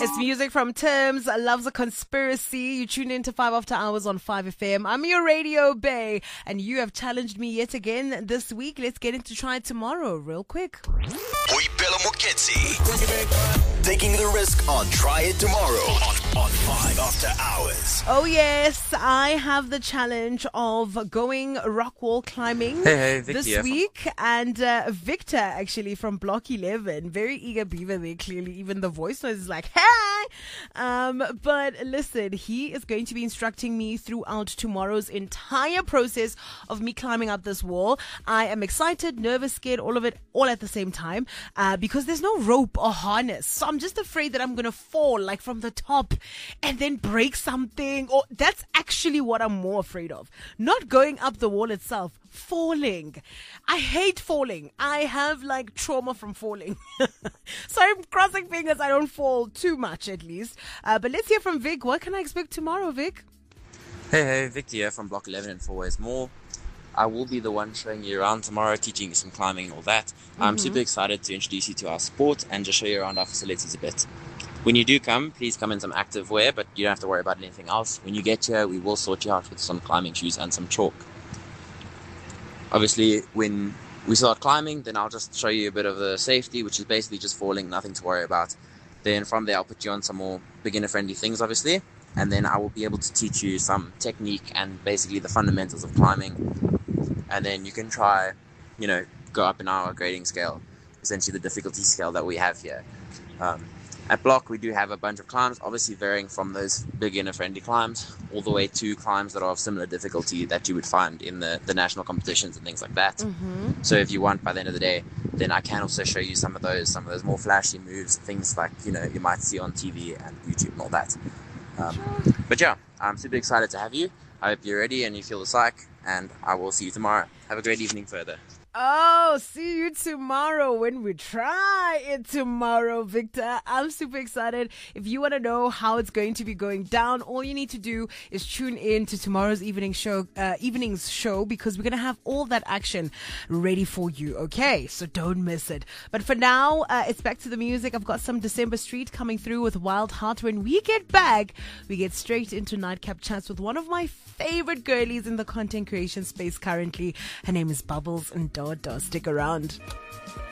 It's music from Tim's, Love's a Conspiracy. You tune in to 5 After Hours on 5FM. I'm your Radio Bay, and you have challenged me yet again this week. Let's get into Try It Tomorrow real quick. Boipelo Moketsi. Taking the risk on Try It Tomorrow on 5 After Hours. Oh yes, I have the challenge of going rock wall climbing this week. And Victor, actually, from Block 11, very eager beaver there, clearly. Even the voice noise is like, hey! But listen, he is going to be instructing me throughout tomorrow's entire process of me climbing up this wall. I am excited, nervous, scared, all of it, all at the same time, because there's no rope or harness. So I'm just afraid that I'm going to fall like from the top and then break something. Or that's actually what I'm more afraid of. Not going up the wall itself, falling. I hate falling. I have like trauma from falling. So I'm crossing fingers I don't fall too much at least. But let's hear from Vic. What can I expect tomorrow, Vic? Hey, Victor here from Block 11 and 4 Ways More. I will be the one showing you around tomorrow, teaching you some climbing and all that. I'm super excited to introduce you to our sport and just show you around our facilities a bit. When you do come, please come in some active wear, but you don't have to worry about anything else. When you get here, we will sort you out with some climbing shoes and some chalk. Obviously, when we start climbing, then I'll just show you a bit of the safety, which is basically just falling, nothing to worry about. Then from there, I'll put you on some more beginner-friendly things, obviously. And then I will be able to teach you some technique and basically the fundamentals of climbing. And then you can try, go up in our grading scale, essentially the difficulty scale that we have here. At Block, we do have a bunch of climbs, obviously varying from those beginner-friendly climbs all the way to climbs that are of similar difficulty that you would find in the national competitions and things like that. So if you want, by the end of the day, then I can also show you some of those more flashy moves, things like, you might see on TV and YouTube and all that. But yeah, I'm super excited to have you. I hope you're ready and you feel the psych, and I will see you tomorrow. Have a great evening further. Oh, see you tomorrow when we try it tomorrow, Victor. I'm super excited. If you want to know how it's going to be going down, all you need to do is tune in to tomorrow's evening's show, because we're going to have all that action ready for you, okay? So don't miss it. But for now, it's back to the music. I've got some December Street coming through with Wild Heart. When we get back, we get straight into Nightcap Chats with one of my favorite girlies in the content creation space currently. Her name is Bubbles and Dodo. Stick around.